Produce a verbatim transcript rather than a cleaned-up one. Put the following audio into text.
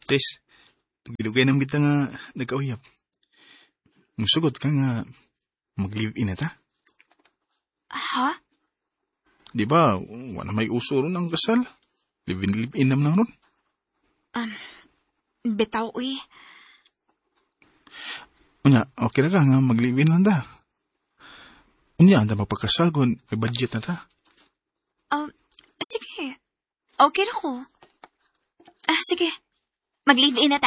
Tess, dugay nang kita nga nagkauyap. Musugot ka nga mag-live-in na ta. Ha? Di ba, wala may uso ron ang kasal. Live-in, live-in naman ron. Um, bitaw, uy. Unya, okay na ka nga mag-live-in lang ta. Unya, anda mapagkasal kung may budget na ta. Um, sige. Okay na ko. Ah, sige. Mag-live-in na